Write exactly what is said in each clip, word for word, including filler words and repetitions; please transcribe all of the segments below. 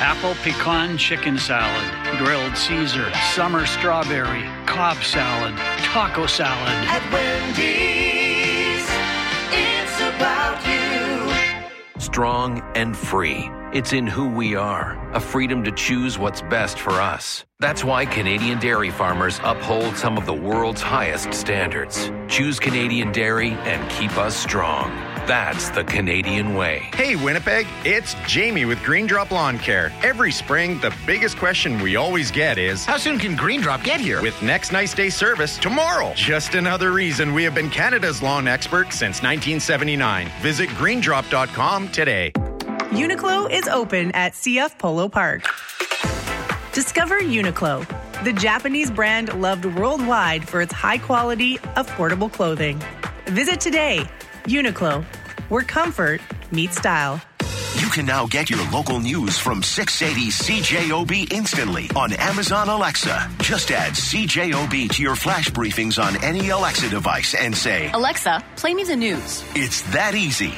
apple pecan chicken salad, grilled Caesar, summer strawberry, Cobb salad, taco salad. At Wendy's, it's about you. Strong and free. It's in who we are, a freedom to choose what's best for us. That's why Canadian dairy farmers uphold some of the world's highest standards. Choose Canadian dairy and keep us strong. That's the Canadian way. Hey, Winnipeg, it's Jamie with Green Drop Lawn Care. Every spring, the biggest question we always get is, how soon can Green Drop get here? With next nice day service tomorrow. Just another reason we have been Canada's lawn expert since nineteen seventy-nine. Visit green drop dot com today. Uniqlo is open at C F Polo Park. Discover Uniqlo, the Japanese brand loved worldwide for its high-quality, affordable clothing. Visit today. Uniqlo, where comfort meets style. You can now get your local news from six eighty C J O B instantly on Amazon Alexa. Just add C J O B to your flash briefings on any Alexa device and say, Alexa, play me the news. It's that easy.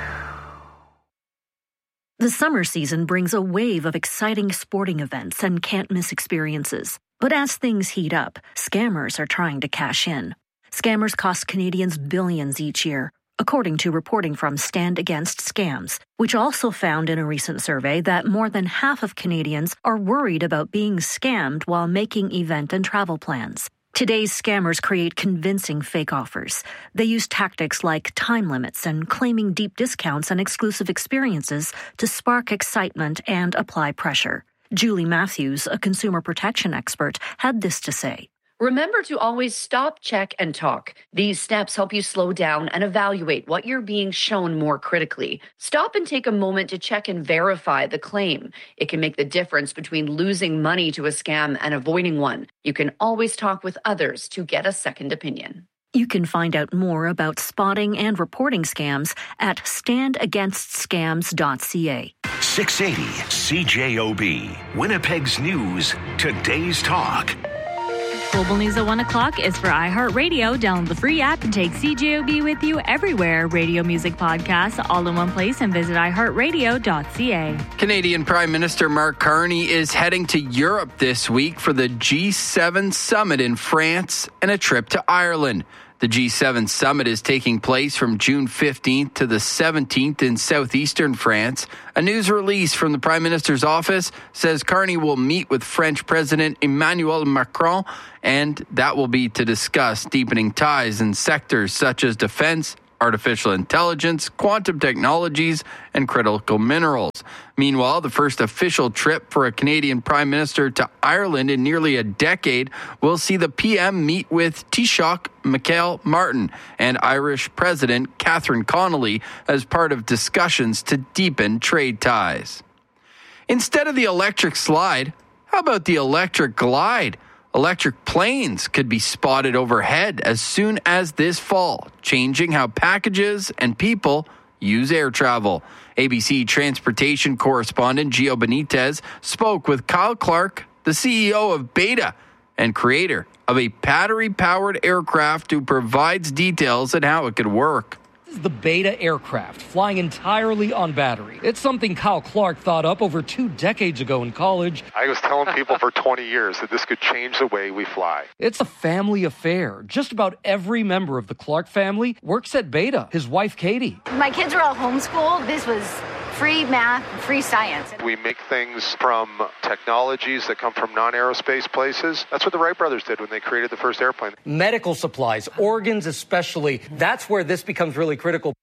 The summer season brings a wave of exciting sporting events and can't-miss experiences. But as things heat up, scammers are trying to cash in. Scammers cost Canadians billions each year, according to reporting from Stand Against Scams, which also found in a recent survey that more than half of Canadians are worried about being scammed while making event and travel plans. Today's scammers create convincing fake offers. They use tactics like time limits and claiming deep discounts and exclusive experiences to spark excitement and apply pressure. Julie Matthews, a consumer protection expert, had this to say. Remember to always stop, check, and talk. These steps help you slow down and evaluate what you're being shown more critically. Stop and take a moment to check and verify the claim. It can make the difference between losing money to a scam and avoiding one. You can always talk with others to get a second opinion. You can find out more about spotting and reporting scams at stand against scams dot c a. six eighty C J O B, Winnipeg's news, today's talk. Global News at one o'clock is for iHeartRadio. Download the free app and take C J O B with you everywhere. Radio, music, podcasts, all in one place, and visit i heart radio dot c a. Canadian Prime Minister Mark Carney is heading to Europe this week for the G seven summit in France and a trip to Ireland. The G seven summit is taking place from June fifteenth to the seventeenth in southeastern France. A news release from the Prime Minister's office says Carney will meet with French President Emmanuel Macron, and that will be to discuss deepening ties in sectors such as defense, artificial intelligence, quantum technologies, and critical minerals. Meanwhile, the first official trip for a Canadian Prime Minister to Ireland in nearly a decade will see the P M meet with Taoiseach Michael Martin and Irish President Catherine Connolly as part of discussions to deepen trade ties. Instead of the electric slide, how about the electric glide? Electric planes could be spotted overhead as soon as this fall, changing how packages and people use air travel. A B C transportation correspondent Gio Benitez spoke with Kyle Clark, the C E O of Beta and creator of a battery-powered aircraft, who provides details on how it could work. This is the Beta aircraft, flying entirely on battery. It's something Kyle Clark thought up over two decades ago in college. I was telling people for twenty years that this could change the way we fly. It's a family affair. Just about every member of the Clark family works at Beta. His wife, Katie. My kids were all homeschooled. This was free math, free science. We make things from technologies that come from non-aerospace places. That's what the Wright brothers did when they created the first airplane. Medical supplies, organs especially, that's where this becomes really critical.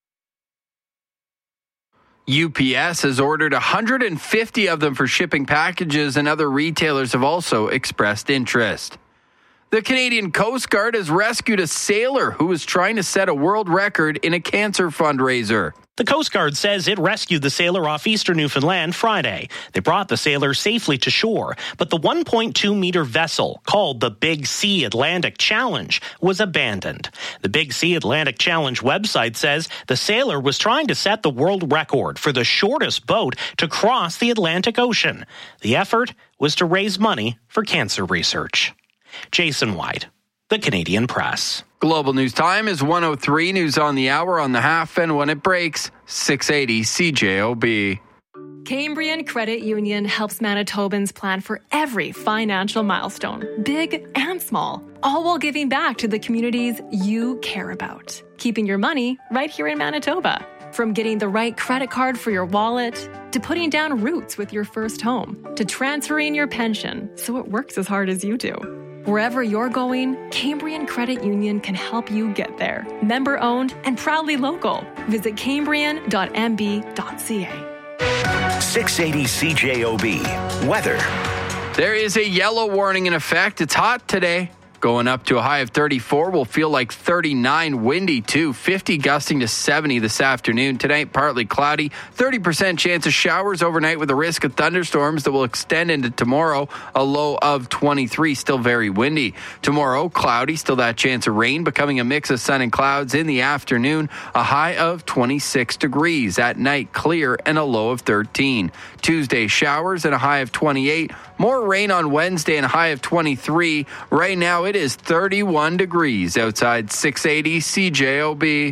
U P S has ordered one hundred fifty of them for shipping packages, and other retailers have also expressed interest. The Canadian Coast Guard has rescued a sailor who was trying to set a world record in a cancer fundraiser. The Coast Guard says it rescued the sailor off eastern Newfoundland Friday. They brought the sailor safely to shore, but the one point two meter vessel, called the Big Sea Atlantic Challenge, was abandoned. The Big Sea Atlantic Challenge website says the sailor was trying to set the world record for the shortest boat to cross the Atlantic Ocean. The effort was to raise money for cancer research. Jason White, The Canadian Press. Global News Time is one oh three, news on the hour, on the half, and when it breaks, six eighty C J O B. Cambrian Credit Union helps Manitobans plan for every financial milestone, big and small, all while giving back to the communities you care about. Keeping your money right here in Manitoba. From getting the right credit card for your wallet, to putting down roots with your first home, to transferring your pension so it works as hard as you do. Wherever you're going, Cambrian Credit Union can help you get there. Member owned and proudly local. Visit cambrian dot m b dot c a. six eighty C J O B. Weather. There is a yellow warning in effect. It's hot today. Going up to a high of thirty-four. Will feel like thirty-nine. Windy too. fifty gusting to seventy this afternoon. Tonight, partly cloudy. thirty percent chance of showers overnight with a risk of thunderstorms that will extend into tomorrow. A low of twenty-three. Still very windy. Tomorrow, cloudy. Still that chance of rain. Becoming a mix of sun and clouds in the afternoon. A high of twenty-six degrees. At night, clear and a low of thirteen. Tuesday, showers and a high of twenty-eight. More rain on Wednesday and a high of twenty-three. Right now, it is thirty-one degrees outside six eighty C J O B.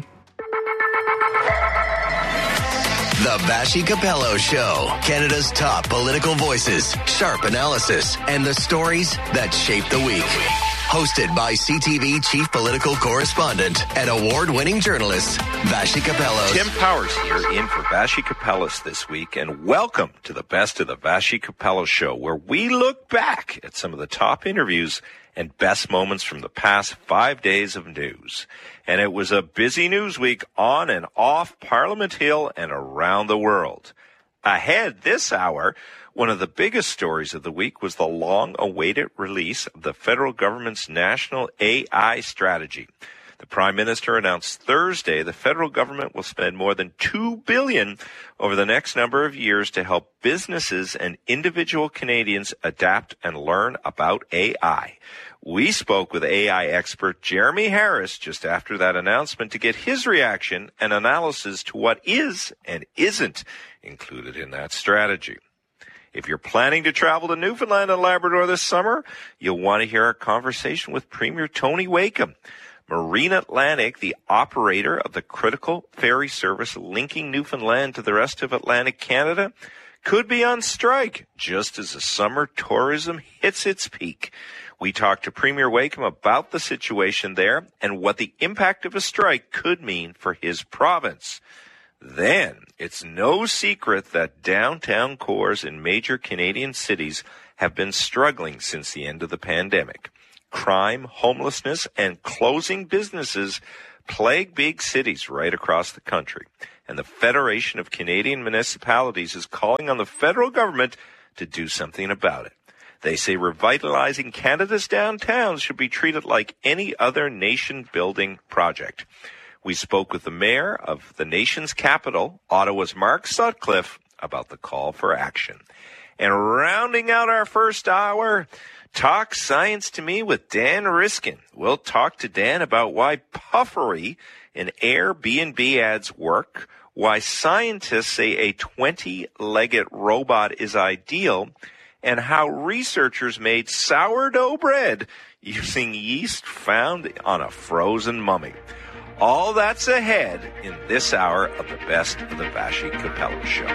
The Vassy Capello Show. Canada's top political voices, sharp analysis, and the stories that shape the week. Hosted by C T V chief political correspondent and award-winning journalist, Vassy Capello. Tim Powers here in for Vassy Capellos this week, and welcome to the best of the Vassy Capello Show, where we look back at some of the top interviews and best moments from the past five days of news. And it was a busy news week on and off Parliament Hill and around the world. Ahead this hour, one of the biggest stories of the week was the long-awaited release of the federal government's national A I strategy. The Prime Minister announced Thursday the federal government will spend more than two billion dollars over the next number of years to help businesses and individual Canadians adapt and learn about A I. We spoke with A I expert Jeremy Harris just after that announcement to get his reaction and analysis to what is and isn't included in that strategy. If you're planning to travel to Newfoundland and Labrador this summer, you'll want to hear our conversation with Premier Tony Wakeham. Marine Atlantic, the operator of the critical ferry service linking Newfoundland to the rest of Atlantic Canada, could be on strike just as the summer tourism hits its peak. We talked to Premier Wakeham about the situation there and what the impact of a strike could mean for his province. Then, it's no secret that downtown cores in major Canadian cities have been struggling since the end of the pandemic. Crime, homelessness, and closing businesses plague big cities right across the country. And the Federation of Canadian Municipalities is calling on the federal government to do something about it. They say revitalizing Canada's downtowns should be treated like any other nation-building project. We spoke with the mayor of the nation's capital, Ottawa's Mark Sutcliffe, about the call for action. And rounding out our first hour, Talk Science to Me with Dan Riskin. We'll talk to Dan about why puffery in Airbnb ads work, why scientists say a twenty-legged robot is ideal, and how researchers made sourdough bread using yeast found on a frozen mummy. All that's ahead in this hour of the best of the Vassy Capello Show.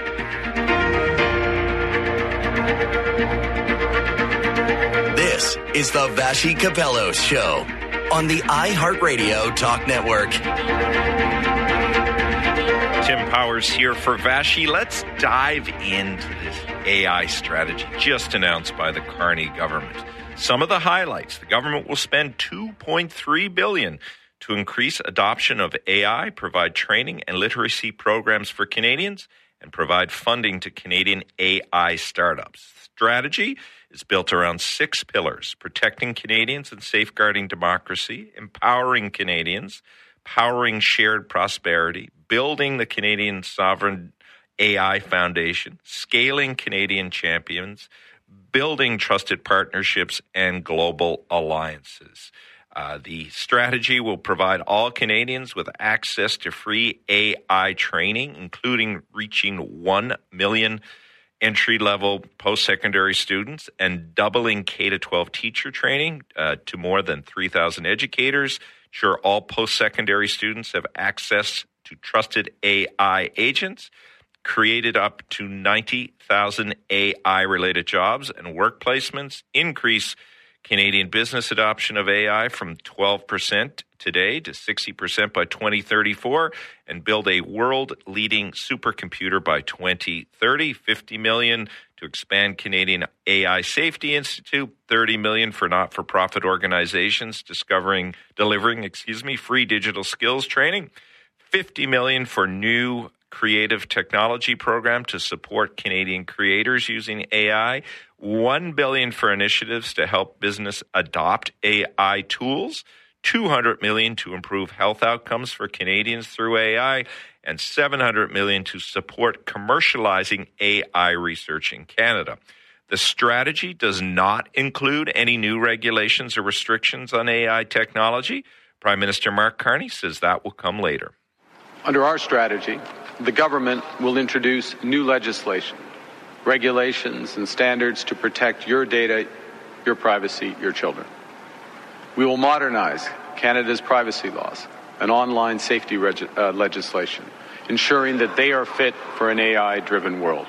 This is the Vassy Capello Show on the iHeartRadio Talk Network. Tim Powers here for Vassy. Let's dive into this A I strategy just announced by the Carney government. Some of the highlights: the government will spend two point three billion dollars to increase adoption of A I, provide training and literacy programs for Canadians, and provide funding to Canadian A I startups. The strategy is built around six pillars: protecting Canadians and safeguarding democracy, empowering Canadians, powering shared prosperity, building the Canadian Sovereign A I Foundation, scaling Canadian champions, building trusted partnerships, and global alliances. Uh, the strategy will provide all Canadians with access to free A I training, including reaching one million entry-level post-secondary students and doubling K through twelve teacher training uh, to more than three thousand educators. Ensure all post-secondary students have access to trusted A I agents. created up to ninety thousand A I-related jobs and work placements, increase Canadian business adoption of A I from twelve percent today to sixty percent by twenty thirty-four, and build a world-leading supercomputer by twenty thirty. fifty million dollars to expand Canadian A I Safety Institute, thirty million dollars for not-for-profit organizations discovering, delivering, excuse me, free digital skills training, fifty million dollars for new creative technology program to support Canadian creators using A I, one billion dollars for initiatives to help business adopt A I tools, two hundred million dollars to improve health outcomes for Canadians through A I, and seven hundred million dollars to support commercializing A I research in Canada. The strategy does not include any new regulations or restrictions on A I technology. Prime Minister Mark Carney says that will come later. Under our strategy, the government will introduce new legislation, regulations and standards to protect your data, your privacy, your children. We will modernize Canada's privacy laws and online safety reg- uh, legislation, ensuring that they are fit for an A I-driven world.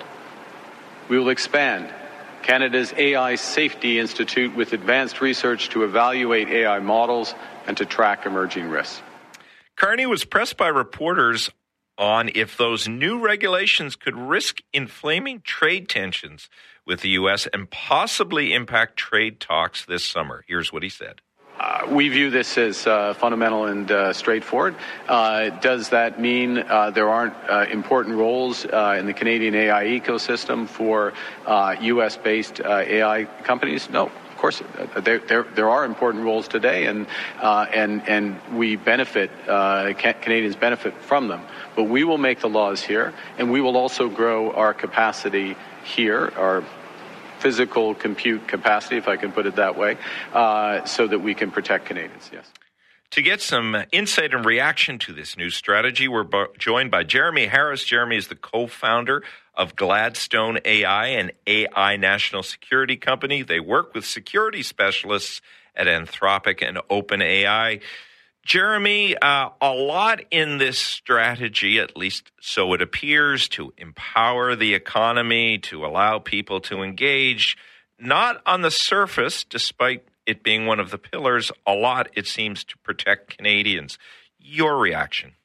We will expand Canada's A I Safety Institute with advanced research to evaluate A I models and to track emerging risks. Carney was pressed by reporters on if those new regulations could risk inflaming trade tensions with the U S and possibly impact trade talks this summer. Here's what he said. Uh, we view this as uh, fundamental and uh, straightforward. Uh, does that mean uh, there aren't uh, important roles uh, in the Canadian A I ecosystem for uh, U S-based uh, A I companies? No. Of course, there, there there are important roles today, and uh, and and we benefit. Uh, Canadians benefit from them. But we will make the laws here, and we will also grow our capacity here, our physical compute capacity, if I can put it that way, uh, so that we can protect Canadians. Yes. To get some insight and reaction to this new strategy, we're bo- joined by Jeremy Harris. Jeremy is the co-founder of Gladstone A I, an A I national security company. They work with security specialists at Anthropic and OpenAI. Jeremy, uh, a lot in this strategy, at least so it appears, to empower the economy, to allow people to engage, not on the surface, despite it being one of the pillars, a lot, it seems, to protect Canadians. Your reaction?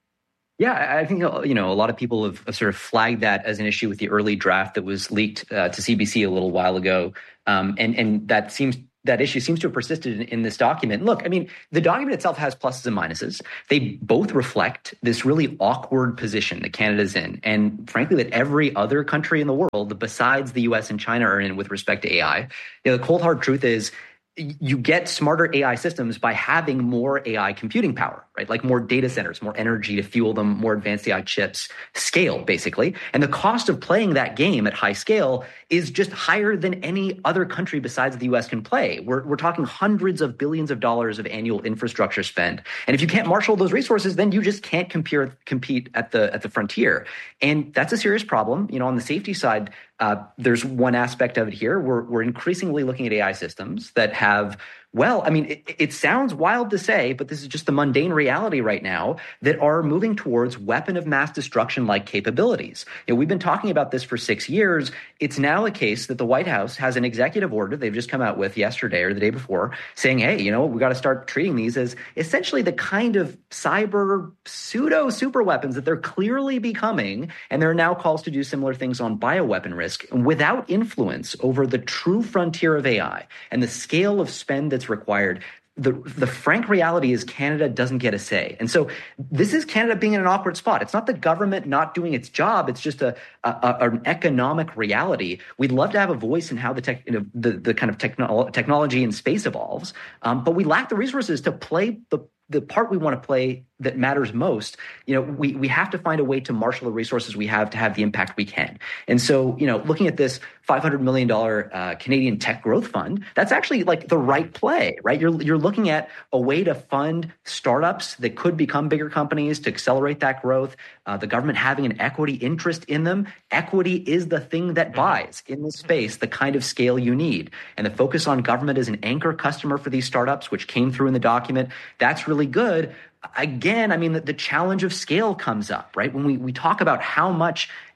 Yeah, I think, you know, a lot of people have sort of flagged that as an issue with the early draft that was leaked uh, to C B C a little while ago. Um, and, and that seems that issue seems to have persisted in, in this document. Look, I mean, the document itself has pluses and minuses. They both reflect this really awkward position that Canada's in, and frankly, that every other country in the world besides the U S and China are in with respect to A I. You know, the cold hard truth is, you get smarter A I systems by having more A I computing power, right? Like more data centers, more energy to fuel them, more advanced A I chips, scale, basically. And the cost of playing that game at high scale is just higher than any other country besides the U S can play. We're, we're talking hundreds of billions of dollars of annual infrastructure spend. And if you can't marshal those resources, then you just can't compare, compete at the at the frontier. And that's a serious problem. You know, on the safety side, Uh, there's one aspect of it here. We're, we're increasingly looking at A I systems that have, well, I mean, it, it sounds wild to say, but this is just the mundane reality right now, that are moving towards weapon of mass destruction-like capabilities. You know, we've been talking about this for six years. It's now a case that the White House has an executive order they've just come out with yesterday or the day before saying, hey, you know, we got to start treating these as essentially the kind of cyber pseudo super weapons that they're clearly becoming. And there are now calls to do similar things on bioweapon risk without influence over the true frontier of A I and the scale of spend that's required. The, the frank reality is Canada doesn't get a say. And so this is Canada being in an awkward spot. It's not the government not doing its job. It's just a, a an economic reality. We'd love to have a voice in how the tech, you know, the, the kind of techno- technology in space evolves, um, but we lack the resources to play the the part we want to play that matters most. You know, we, we have to find a way to marshal the resources we have to have the impact we can. And so, you know, looking at this five hundred million dollars uh, Canadian Tech Growth Fund, that's actually like the right play, right? You're, you're looking at a way to fund startups that could become bigger companies to accelerate that growth. Uh, the government having an equity interest in them. Equity is the thing that buys in this space the kind of scale you need. And the focus on government as an anchor customer for these startups, which came through in the document, that's really good. Again, I mean, the, the challenge of scale comes up, right? When we, we talk about how much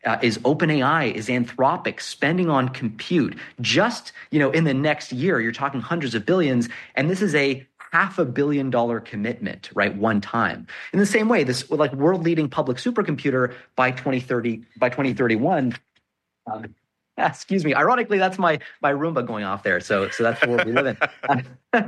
uh, is OpenAI, is Anthropic spending on compute just, you know, in the next year. You're talking hundreds of billions, and this is a half a billion dollar commitment, right, one time. In the same way, this like world-leading public supercomputer by twenty thirty, by twenty thirty-one. Um, excuse me. Ironically, that's my my Roomba going off there. So so that's the world we live in.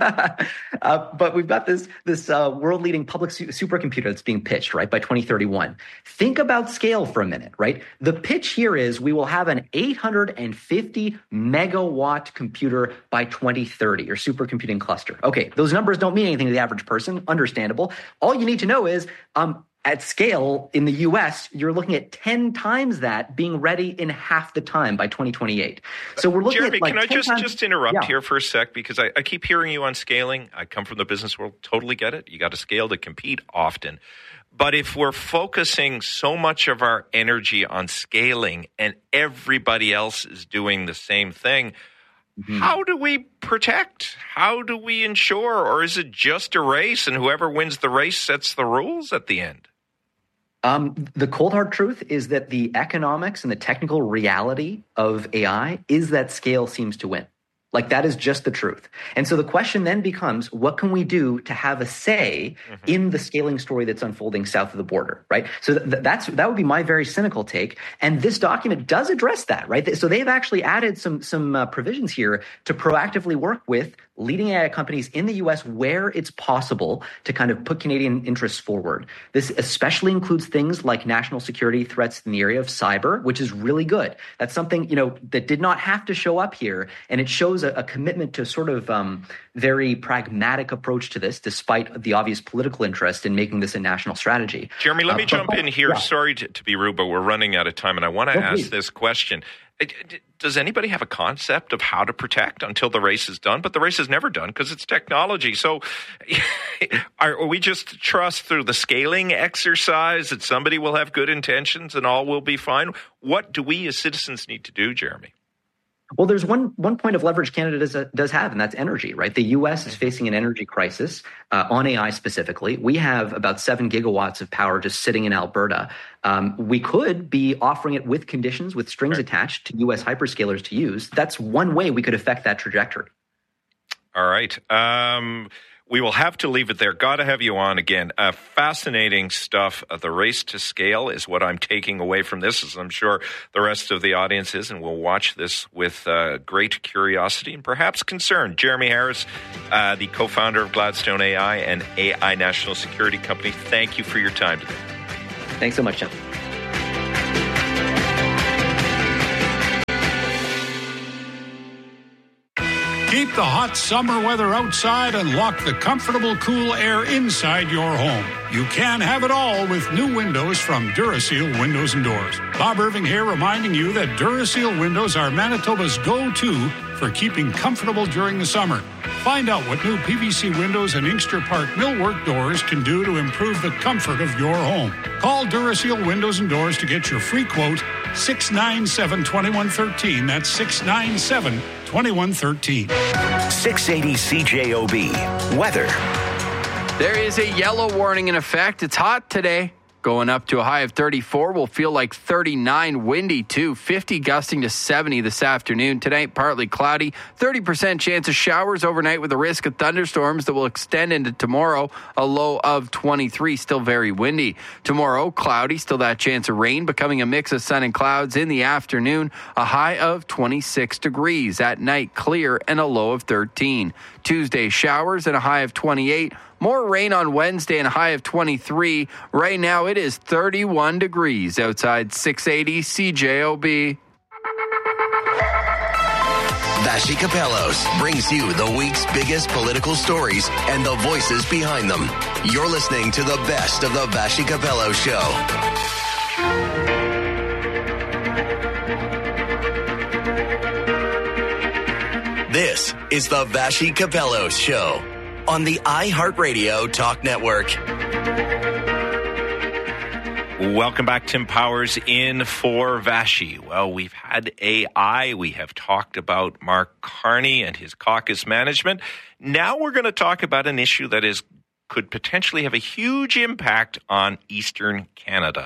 uh, but we've got this this uh, world-leading public su- supercomputer that's being pitched, right, by twenty thirty-one. Think about scale for a minute, right? The pitch here is we will have an eight hundred fifty megawatt computer by twenty thirty, or supercomputing cluster. Okay, those numbers don't mean anything to the average person. Understandable. All you need to know is um, at scale in the U S, you're looking at ten times that being ready in half the time by twenty twenty-eight. So we're looking Jeremy, at like can I just, times, just interrupt yeah. here for a sec? Because I, I keep hearing you on scaling. I come from the business world, totally get it. You got to scale to compete often. But if we're focusing so much of our energy on scaling and everybody else is doing the same thing, mm-hmm. how do we protect? How do we ensure? Or is it just a race and whoever wins the race sets the rules at the end? Um, the cold hard truth is that the economics and the technical reality of A I is that scale seems to win. Like that is just the truth. And so the question then becomes, what can we do to have a say mm-hmm. in the scaling story that's unfolding south of the border, right? So th- that's that would be my very cynical take. And this document does address that, right? So they've actually added some some uh, provisions here to proactively work with leading A I companies in the U S where it's possible to kind of put Canadian interests forward. This especially includes things like national security threats in the area of cyber, which is really good. That's something, you know, that did not have to show up here. And it shows a, a commitment to sort of um, very pragmatic approach to this, despite the obvious political interest in making this a national strategy. Jeremy, let me uh, jump but, in here. Yeah. Sorry to, to be rude, but we're running out of time. And I want to oh, ask please. this question. Does anybody have a concept of how to protect until the race is done? But the race is never done because it's technology. So are, are we just trust through the scaling exercise that somebody will have good intentions and all will be fine? What do we as citizens need to do, Jeremy? Well, there's one one point of leverage Canada does, does have, and that's energy, right? The U S is facing an energy crisis uh, on A I specifically. We have about seven gigawatts of power just sitting in Alberta. Um, we could be offering it with conditions, with strings right. attached to U S hyperscalers to use. That's one way we could affect that trajectory. All right. Um, we will have to leave it there. Got to have you on again. Uh, fascinating stuff. Uh, the race to scale is what I'm taking away from this, as I'm sure the rest of the audience is, and we'll watch this with uh, great curiosity and perhaps concern. Jeremy Harris, uh, the co-founder of Gladstone A I and A I National Security Company, thank you for your time today. Thanks so much, John. Keep the hot summer weather outside and lock the comfortable, cool air inside your home. You can have it all with new windows from Duraseal Windows and Doors. Bob Irving here reminding you that Duraseal windows are Manitoba's go-to for keeping comfortable during the summer. Find out what new P V C windows and Inkster Park millwork doors can do to improve the comfort of your home. Call Duraseal Windows and Doors to get your free quote, six nine seven, two one one three. That's six nine seven, two one one three. six eighty C J O B. Weather. There is a yellow warning in effect. It's hot today. Going up to a high of thirty-four. Will feel like thirty-nine. Windy too. fifty gusting to seventy this afternoon. Tonight, partly cloudy. thirty percent chance of showers overnight with a risk of thunderstorms that will extend into tomorrow. A low of twenty-three. Still very windy. Tomorrow, cloudy. Still that chance of rain. Becoming a mix of sun and clouds in the afternoon. A high of twenty-six degrees. At night, clear and a low of thirteen. Tuesday, showers and a high of twenty-eight. More rain on Wednesday and a high of twenty-three. Right now it is thirty-one degrees outside six eighty C J O B. Vassy Kapelos brings you the week's biggest political stories and the voices behind them. You're listening to the best of the Vassy Kapelos Show. This is the Vassy Kapelos Show on the iHeartRadio Talk Network. Welcome back, Tim Powers in for Vassy. Well, we've had A I. We have talked about Mark Carney and his caucus management. Now we're going to talk about an issue that is could potentially have a huge impact on Eastern Canada.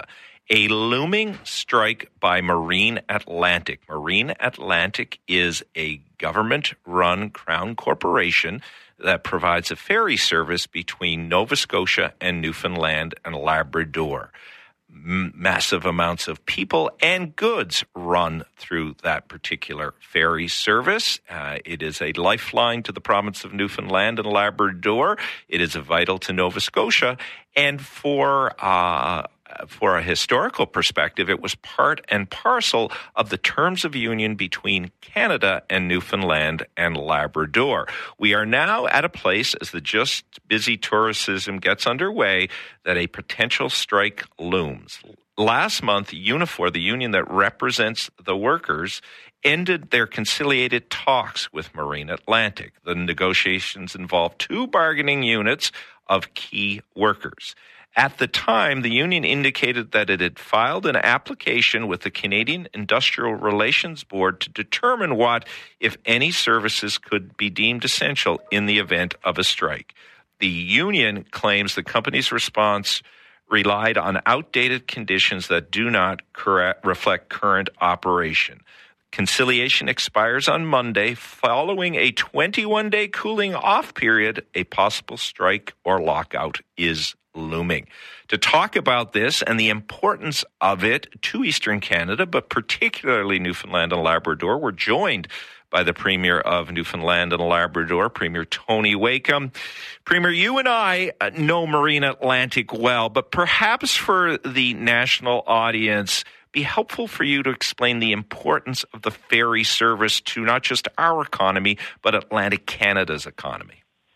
A looming strike by Marine Atlantic. Marine Atlantic is a government-run crown corporation that provides a ferry service between Nova Scotia and Newfoundland and Labrador. M- massive amounts of people and goods run through that particular ferry service. Uh, it is a lifeline to the province of Newfoundland and Labrador. It is vital to Nova Scotia. And for uh, for a historical perspective, it was part and parcel of the terms of union between Canada and Newfoundland and Labrador. We are now at a place, as the just busy tourism gets underway, that a potential strike looms. Last month, Unifor, the union that represents the workers, ended their conciliated talks with Marine Atlantic. The negotiations involved two bargaining units of key workers. At the time, the union indicated that it had filed an application with the Canadian Industrial Relations Board to determine what, if any, services could be deemed essential in the event of a strike. The union claims the company's response relied on outdated conditions that do not correct, reflect current operation. Conciliation expires on Monday. Following a twenty-one day cooling off period, a possible strike or lockout is looming. To talk about this and the importance of it to Eastern Canada, but particularly Newfoundland and Labrador, we're joined by the Premier of Newfoundland and Labrador, Premier Tony Wakeham. Premier, you and I know Marine Atlantic well, but perhaps for the national audience, be helpful for you to explain the importance of the ferry service to not just our economy, but Atlantic Canada's economy.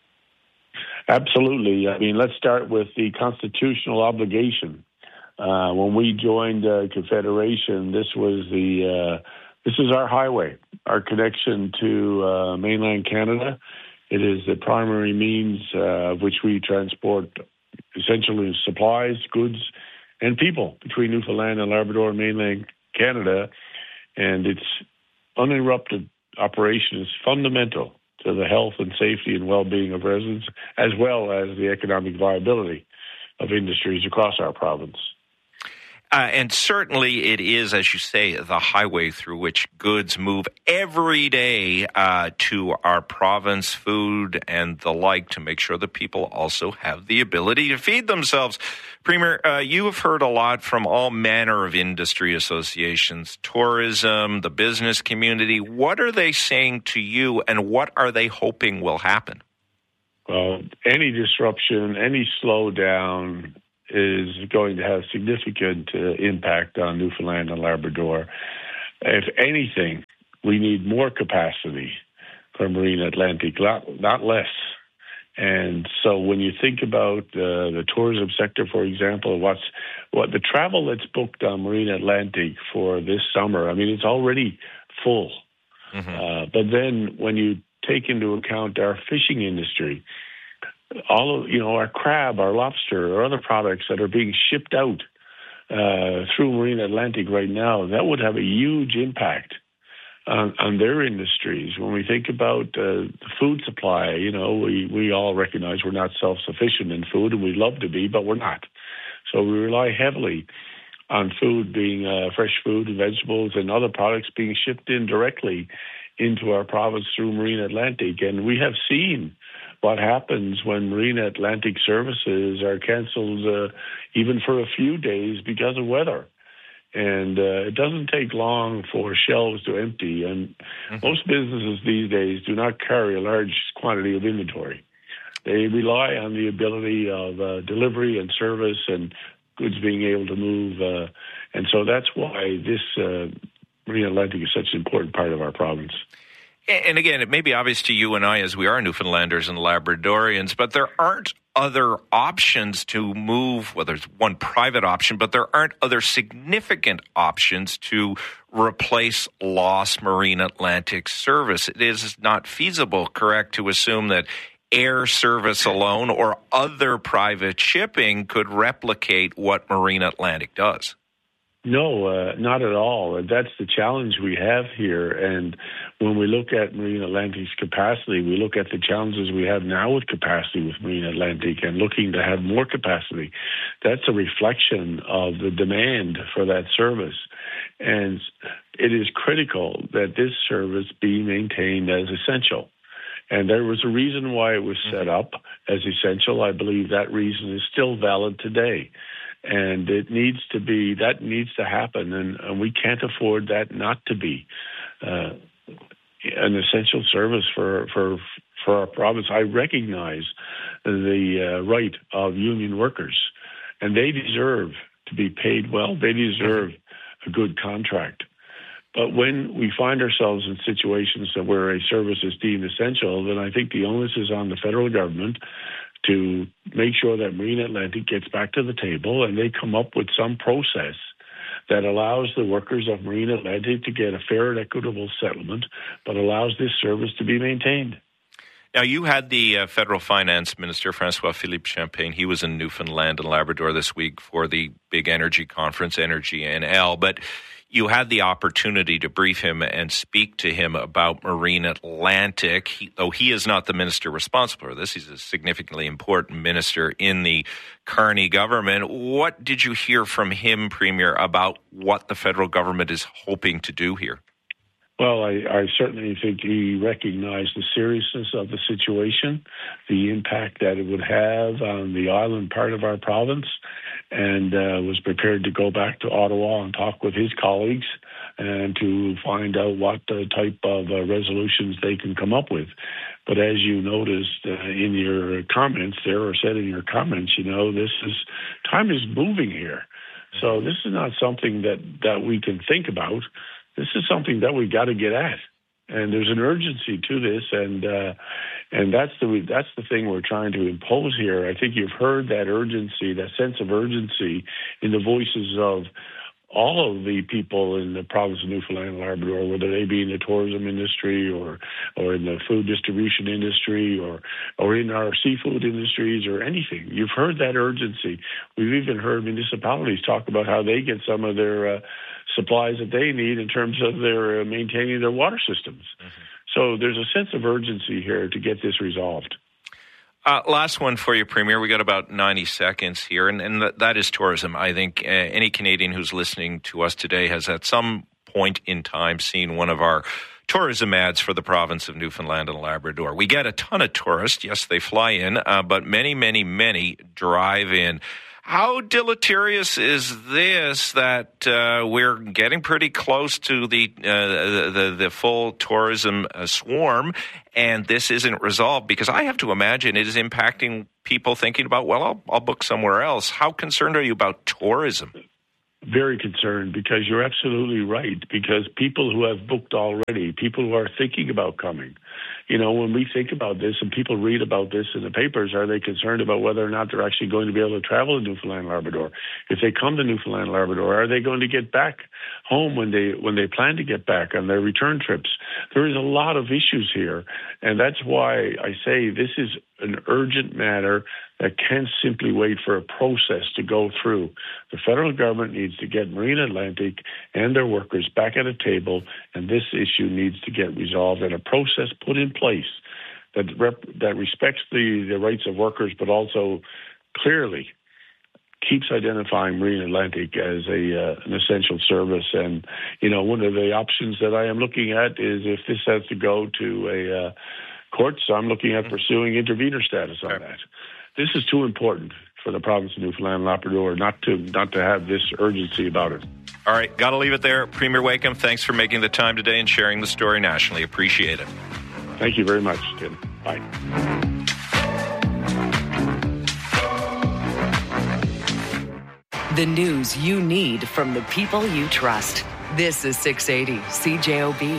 Absolutely. I mean, let's start with the constitutional obligation. Uh, when we joined uh, Confederation, this was the uh, this is our highway, our connection to uh, mainland Canada. It is the primary means uh, of which we transport essentially supplies, goods, and people between Newfoundland and Labrador and mainland Canada. And its uninterrupted operation is fundamental to the health and safety and well-being of residents, as well as the economic viability of industries across our province. Uh, and certainly it is, as you say, the highway through which goods move every day uh, to our province, food and the like, to make sure that people also have the ability to feed themselves. Premier, uh, you have heard a lot from all manner of industry associations, tourism, the business community. What are they saying to you, and what are they hoping will happen? Well, any disruption, any slowdown is going to have significant uh, impact on Newfoundland and Labrador. If anything, we need more capacity for Marine Atlantic, not, not less. And so when you think about uh, the tourism sector, for example, what's what the travel that's booked on Marine Atlantic for this summer, I mean, it's already full. Mm-hmm. Uh, but then when you take into account our fishing industry, all of, you know, our crab, our lobster, or other products that are being shipped out uh, through Marine Atlantic right now, that would have a huge impact on, on their industries. When we think about uh, the food supply, you know, we, we all recognize we're not self-sufficient in food, and we'd love to be, but we're not. So we rely heavily on food being uh, fresh food and vegetables and other products being shipped in directly into our province through Marine Atlantic. And we have seen what happens when Marine Atlantic services are canceled uh, even for a few days because of weather. And uh, it doesn't take long for shelves to empty. And mm-hmm. most businesses these days do not carry a large quantity of inventory. They rely on the ability of uh, delivery and service and goods being able to move. Uh, and so that's why this uh, Marine Atlantic is such an important part of our province. And again, it may be obvious to you and I, as we are Newfoundlanders and Labradorians, but there aren't other options to move. Well, there's one private option, but there aren't other significant options to replace lost Marine Atlantic service. It is not feasible, correct, to assume that air service alone or other private shipping could replicate what Marine Atlantic does. No, uh, not at all. That's the challenge we have here. And when we look at Marine Atlantic's capacity, we look at the challenges we have now with capacity with Marine Atlantic and looking to have more capacity. That's a reflection of the demand for that service. And it is critical that this service be maintained as essential. And there was a reason why it was set up as essential. I believe that reason is still valid today. And it needs to be, that needs to happen, and, and we can't afford that not to be uh, an essential service for, for for our province. I recognize the uh, right of union workers, and they deserve to be paid well. They deserve a good contract. But when we find ourselves in situations that where a service is deemed essential, then I think the onus is on the federal government to make sure that Marine Atlantic gets back to the table and they come up with some process that allows the workers of Marine Atlantic to get a fair and equitable settlement, but allows this service to be maintained. Now, you had the uh, federal finance minister, François-Philippe Champagne. He was in Newfoundland and Labrador this week for the big energy conference, Energy N L, but you had the opportunity to brief him and speak to him about Marine Atlantic. He, though he is not the minister responsible for this, he's a significantly important minister in the Carney government. What did you hear from him, Premier, about what the federal government is hoping to do here? Well, I, I certainly think he recognized the seriousness of the situation, the impact that it would have on the island part of our province, and uh, was prepared to go back to Ottawa and talk with his colleagues and to find out what uh, type of uh, resolutions they can come up with. But as you noticed uh, in your comments there, or said in your comments, you know, this is, time is moving here. So this is not something that, that we can think about. This is something that we got to get at, and there's an urgency to this, and uh, and that's the that's the thing we're trying to impose here. I think you've heard that urgency, that sense of urgency, in the voices of all of the people in the province of Newfoundland and Labrador, whether they be in the tourism industry or or in the food distribution industry or or in our seafood industries or anything. You've heard that urgency. We've even heard municipalities talk about how they get some of their uh, supplies that they need in terms of their uh, maintaining their water systems. Mm-hmm. So there's a sense of urgency here to get this resolved. Uh, last one for you, Premier. We got about ninety seconds here, and, and th- that is tourism. I think uh, any Canadian who's listening to us today has at some point in time seen one of our tourism ads for the province of Newfoundland and Labrador. We get a ton of tourists. Yes, they fly in, uh, but many, many, many drive in. How deleterious is this that uh, we're getting pretty close to the uh, the, the full tourism uh, swarm, and this isn't resolved? Because I have to imagine it is impacting people thinking about, well, I'll, I'll book somewhere else. How concerned are you about tourism? Very concerned, because you're absolutely right, because people who have booked already, people who are thinking about coming, you know, when we think about this and people read about this in the papers, are they concerned about whether or not they're actually going to be able to travel to Newfoundland and Labrador? If they come to Newfoundland and Labrador, are they going to get back home when they when they plan to get back on their return trips? There is a lot of issues here, and that's why I say this is an urgent matter that can't simply wait for a process to go through. The federal government needs to get Marine Atlantic and their workers back at a table, and this issue needs to get resolved and a process put in place that rep- that respects the, the rights of workers, but also clearly keeps identifying Marine Atlantic as a uh, an essential service. And, you know, one of the options that I am looking at is if this has to go to a uh, court, so I'm looking at pursuing intervenor status on that. This is too important for the province of Newfoundland and Labrador not to not to have this urgency about it. All right, got to leave it there. Premier Wakeham, thanks for making the time today and sharing the story nationally. Appreciate it. Thank you very much, Tim. Bye. The news you need from the people you trust. This is six eighty C J O B.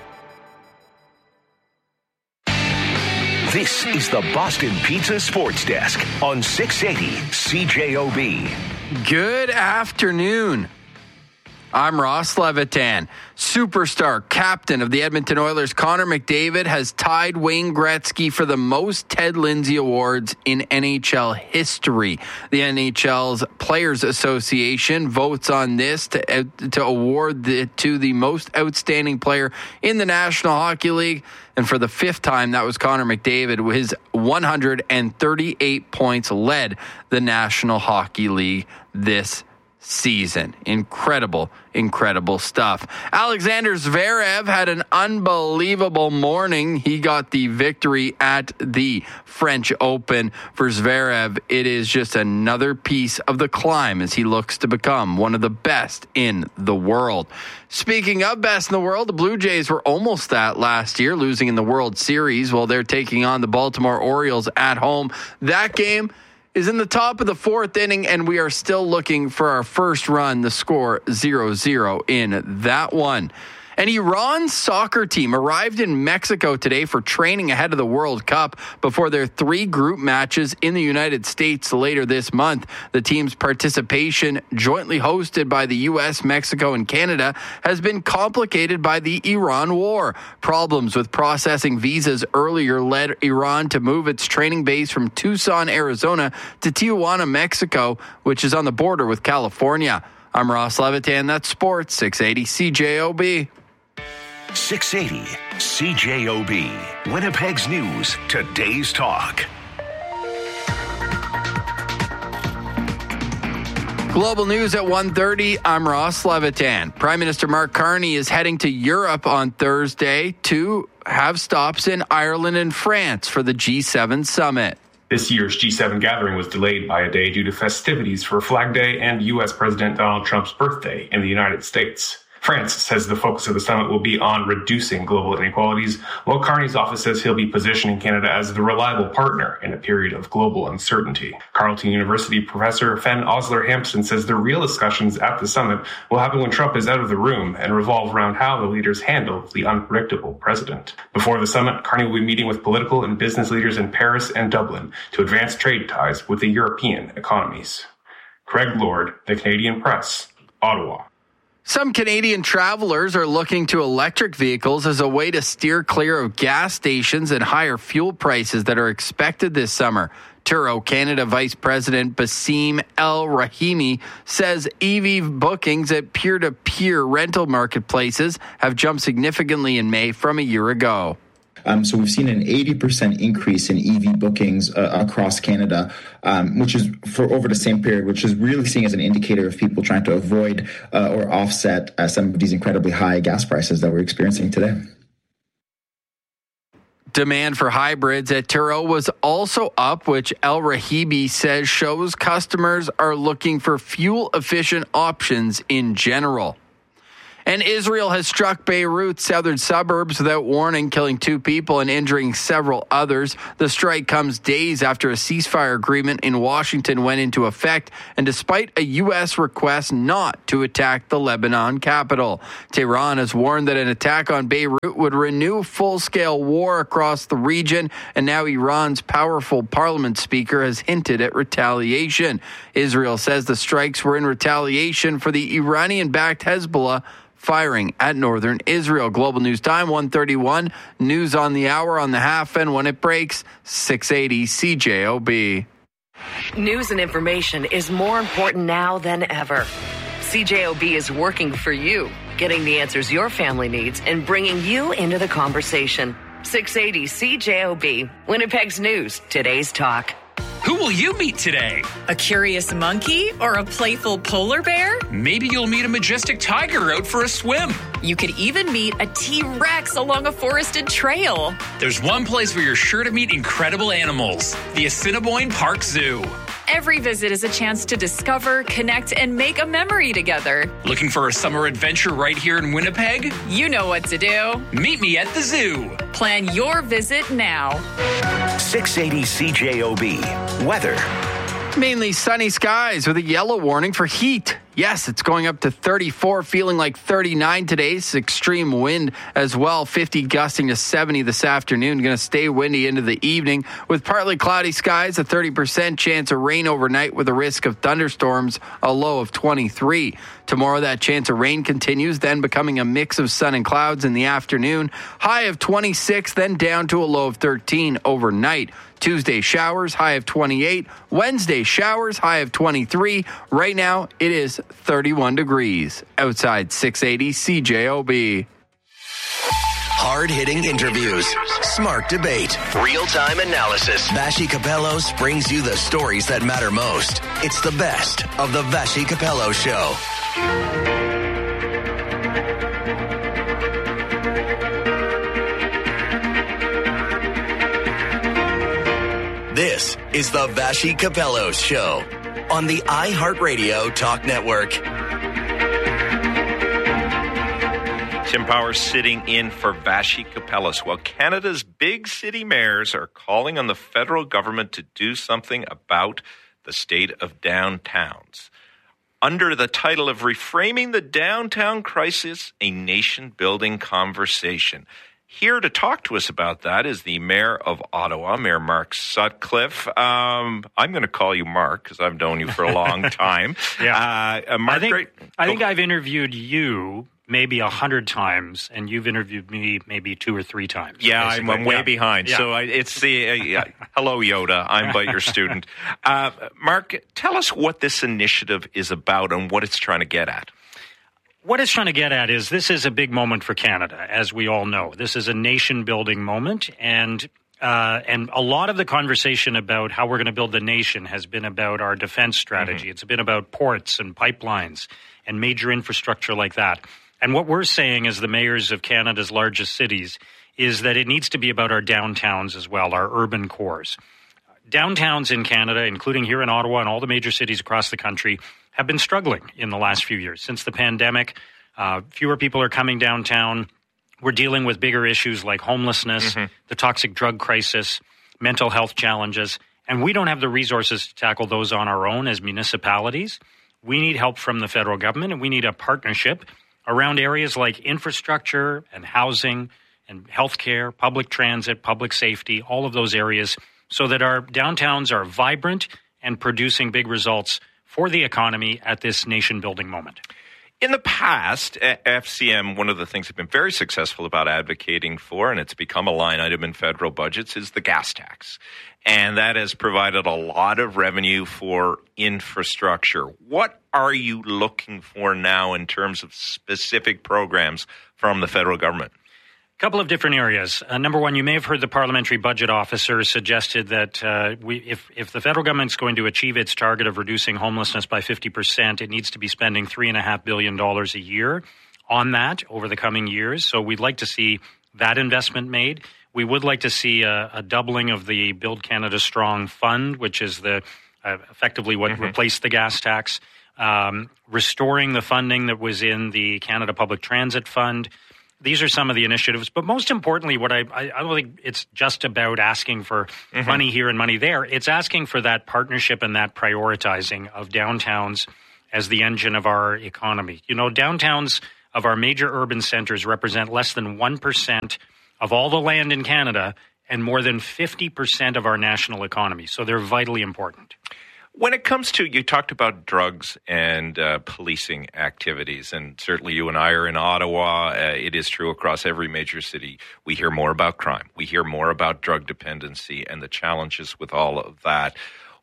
This is the Boston Pizza Sports Desk on six eighty C J O B. Good afternoon. I'm Ross Levitan. Superstar captain of the Edmonton Oilers, Connor McDavid, has tied Wayne Gretzky for the most Ted Lindsay Awards in N H L history. The N H L's Players Association votes on this to, to award the, to the most outstanding player in the National Hockey League. And for the fifth time, that was Connor McDavid. His one hundred thirty-eight points led the National Hockey League this season. Incredible, incredible stuff. Alexander Zverev had an unbelievable morning. He got the victory at the French Open. For Zverev, it is just another piece of the climb as he looks to become one of the best in the world. Speaking of best in the world, the Blue Jays were almost that last year, losing in the World Series while they're taking on the Baltimore Orioles at home. That game is in the top of the fourth inning, and we are still looking for our first run. The score zero zero in that one. An Iran soccer team arrived in Mexico today for training ahead of the World Cup before their three group matches in the United States later this month. The team's participation, jointly hosted by the U S, Mexico, and Canada, has been complicated by the Iran war. Problems with processing visas earlier led Iran to move its training base from Tucson, Arizona to Tijuana, Mexico, which is on the border with California. I'm Ross Levitan. That's Sports six eighty C J O B. six eighty C J O B, Winnipeg's News, Today's Talk. Global News at one thirty. I'm Ross Levitan. Prime Minister Mark Carney is heading to Europe on Thursday to have stops in Ireland and France for the G seven summit. This year's G seven gathering was delayed by a day due to festivities for Flag Day and U S President Donald Trump's birthday in the United States. France says the focus of the summit will be on reducing global inequalities, while Carney's office says he'll be positioning Canada as the reliable partner in a period of global uncertainty. Carleton University professor Fen Osler-Hampson says the real discussions at the summit will happen when Trump is out of the room and revolve around how the leaders handle the unpredictable president. Before the summit, Carney will be meeting with political and business leaders in Paris and Dublin to advance trade ties with the European economies. Craig Lord, The Canadian Press, Ottawa. Some Canadian travelers are looking to electric vehicles as a way to steer clear of gas stations and higher fuel prices that are expected this summer. Turo Canada Vice President Basim El Rahimi says E V bookings at peer-to-peer rental marketplaces have jumped significantly in May from a year ago. Um, so we've seen an eighty percent increase in E V bookings uh, across Canada, um, which is for over the same period, which is really seen as an indicator of people trying to avoid uh, or offset uh, some of these incredibly high gas prices that we're experiencing today. Demand for hybrids at Turo was also up, which El Rahibi says shows customers are looking for fuel-efficient options in general. And Israel has struck Beirut's southern suburbs without warning, killing two people and injuring several others. The strike comes days after a ceasefire agreement in Washington went into effect, and despite a U S request not to attack the Lebanon capital. Tehran has warned that an attack on Beirut would renew full-scale war across the region, and now Iran's powerful parliament speaker has hinted at retaliation. Israel says the strikes were in retaliation for the Iranian-backed Hezbollah firing at northern Israel. Global News Time, one thirty-one. News on the hour, on the half, and when it breaks, six eighty C J O B. News and information is more important now than ever. C J O B is working for you, getting the answers your family needs and bringing you into the conversation. six eighty C J O B, Winnipeg's News, Today's Talk. Who will you meet today? A curious monkey or a playful polar bear? Maybe you'll meet a majestic tiger out for a swim. You could even meet a T-Rex along a forested trail. There's one place where you're sure to meet incredible animals, the Assiniboine Park Zoo. Every visit is a chance to discover, connect, and make a memory together. Looking for a summer adventure right here in Winnipeg? You know what to do. Meet me at the zoo. Plan your visit now. six eighty C J O B. Weather. Mainly sunny skies with a yellow warning for heat. Yes, it's going up to thirty-four, feeling like thirty-nine today. It's extreme wind as well, fifty gusting to seventy this afternoon. Going to stay windy into the evening with partly cloudy skies, a thirty percent chance of rain overnight with a risk of thunderstorms, a low of twenty-three. Tomorrow, that chance of rain continues, then becoming a mix of sun and clouds in the afternoon. High of twenty-six, then down to a low of thirteen overnight. Tuesday, showers, high of twenty-eight. Wednesday, showers, high of twenty-three. Right now, it is thirty-one degrees. Outside six eighty C J O B. Hard-hitting interviews, smart debate, real-time analysis. Vassy Kapelos brings you the stories that matter most. It's the best of the Vassy Kapelos Show. This is the Vassy Kapelos Show on the iHeartRadio Talk Network. Tim Powers sitting in for Vassy Kapelos. Well, Canada's big city mayors are calling on the federal government to do something about the state of downtowns. Under the title of Reframing the Downtown Crisis, a Nation-Building Conversation. Here to talk to us about that is the Mayor of Ottawa, Mayor Mark Sutcliffe. Um, I'm going to call you Mark because I've known you for a long time. yeah. Uh, Mark, I think, great. I think I've interviewed you maybe a hundred times, and you've interviewed me maybe two or three times. Yeah, I'm, I'm way yeah. behind. Yeah. So I, it's the uh, yeah. Hello, Yoda. I'm but your student. Uh, Mark, tell us what this initiative is about and what it's trying to get at. What it's trying to get at is this is a big moment for Canada, as we all know. This is a nation-building moment, and uh, and a lot of the conversation about how we're going to build the nation has been about our defense strategy. Mm-hmm. It's been about ports and pipelines and major infrastructure like that. And what we're saying as the mayors of Canada's largest cities is that it needs to be about our downtowns as well, our urban cores. Downtowns in Canada, including here in Ottawa and all the major cities across the country, have been struggling in the last few years. Since the pandemic, uh, fewer people are coming downtown. We're dealing with bigger issues like homelessness, mm-hmm. the toxic drug crisis, mental health challenges, and we don't have the resources to tackle those on our own as municipalities. We need help from the federal government, and we need a partnership around areas like infrastructure and housing and healthcare, public transit, public safety, all of those areas, so that our downtowns are vibrant and producing big results for the economy at this nation-building moment. In the past, F C M, one of the things they've been very successful about advocating for, and it's become a line item in federal budgets, is the gas tax. And that has provided a lot of revenue for infrastructure. What are you looking for now in terms of specific programs from the federal government? A couple of different areas. Uh, number one, you may have heard the parliamentary budget officer suggested that uh, we, if, if the federal government is going to achieve its target of reducing homelessness by fifty percent, it needs to be spending three point five billion dollars a year on that over the coming years. So we'd like to see that investment made. We would like to see a, a doubling of the Build Canada Strong Fund, which is the uh, effectively what mm-hmm. replaced the gas tax, um, restoring the funding that was in the Canada Public Transit Fund. These are some of the initiatives. But most importantly, what I, I, I don't think it's just about asking for mm-hmm. money here and money there. It's asking for that partnership and that prioritizing of downtowns as the engine of our economy. You know, downtowns of our major urban centers represent less than one percent of all the land in Canada and more than fifty percent of our national economy. So they're vitally important. When it comes to, you talked about drugs and uh, policing activities, and certainly you and I are in Ottawa. Uh, it is true across every major city. We hear more about crime. We hear more about drug dependency and the challenges with all of that.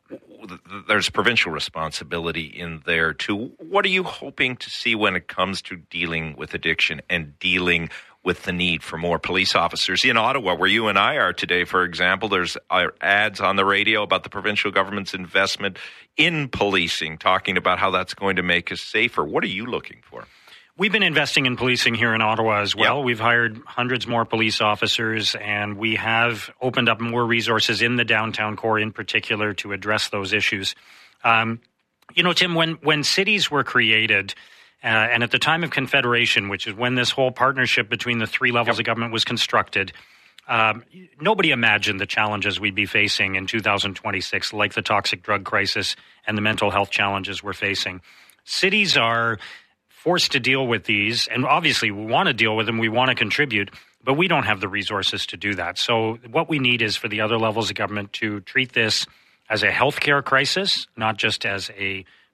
There's provincial responsibility in there too. What are you hoping to see when it comes to dealing with addiction and dealing with the need for more police officers? In Ottawa, where you and I are today, for example, there's ads on the radio about the provincial government's investment in policing, talking about how that's going to make us safer. What are you looking for? We've been investing in policing here in Ottawa as well. Yep. We've hired hundreds more police officers, and we have opened up more resources in the downtown core in particular to address those issues. Um, you know, Tim, when, when cities were created, uh, and at the time of Confederation, which is when this whole partnership between the three levels yep. of government was constructed, um, nobody imagined the challenges we'd be facing in two thousand twenty-six, like the toxic drug crisis and the mental health challenges we're facing. Cities are forced to deal with these, and obviously we want to deal with them, we want to contribute, but we don't have the resources to do that. So what we need is for the other levels of government to treat this as a healthcare crisis, not just as a